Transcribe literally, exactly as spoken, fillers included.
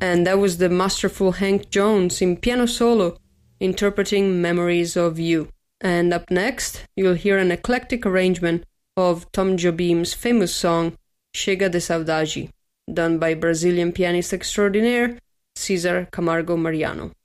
And that was the masterful Hank Jones in piano solo, interpreting Memories of You. And up next, you'll hear an eclectic arrangement of Tom Jobim's famous song, Chega de Saudade, done by Brazilian pianist extraordinaire Cesar Camargo Mariano.